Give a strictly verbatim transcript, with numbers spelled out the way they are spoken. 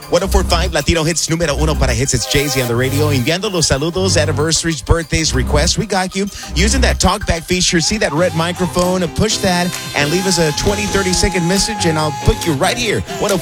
one oh four point five Latino Hits, número uno para hits. It's Jay-Z on the radio. Enviando los saludos, anniversaries, birthdays, requests. We got you. Using that talkback feature, see that red microphone, push that, and leave us a twenty, thirty second message, and I'll put you right here. one oh